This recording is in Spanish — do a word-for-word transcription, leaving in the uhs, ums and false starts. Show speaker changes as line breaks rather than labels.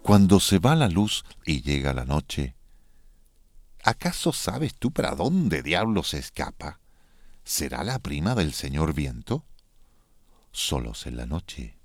Cuando se va la luz y llega la noche, ¿acaso sabes tú para dónde diablo se escapa? ¿Será la prima del señor viento? Solos en la noche,